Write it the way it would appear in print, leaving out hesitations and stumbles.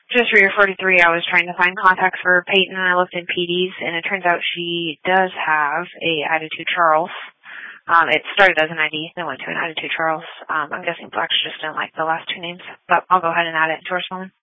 Just for your 43, I was trying to find contacts for Peyton, and I looked in PD's, and it turns out she does have a added to Charles. It started as an ID, then went to an added to Charles. I'm guessing Flex just didn't like the last two names, but I'll go ahead and add it to our phone.